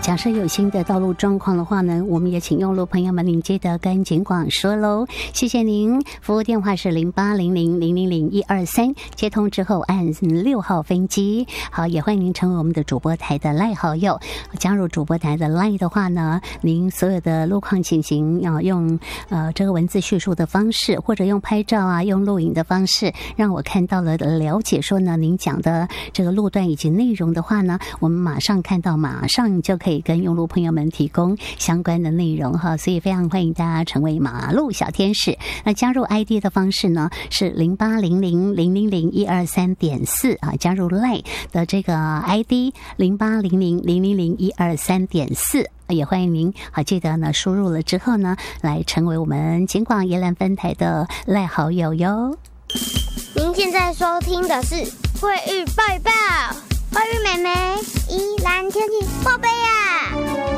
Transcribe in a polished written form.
假设有新的道路状况的话呢，我们也请用路朋友们您记得跟警广说喽。谢谢您，服务电话是0800000123，接通之后按6号分机。好，也欢迎您成为我们的主播台的赖好友。加入主播台的赖的话呢，您所有的路况情形要用这个文字叙述的方式，或者用拍照啊，用录影的方式，让我看到了了解说呢，您讲的这个路段以及内容的话呢，我们马上看到，马上就可以跟用路朋友们提供相关的内容哈，所以非常欢迎大家成为马路小天使。那加入 ID 的方式呢是0800000123.4啊，加入 LINE 的这个 ID 0800000123.4。也欢迎您记得呢输入了之后呢，来成为我们警广宜兰分台的赖好友哟。 您现在收听的是慧玉报，慧玉妹妹宜兰天气报备啊。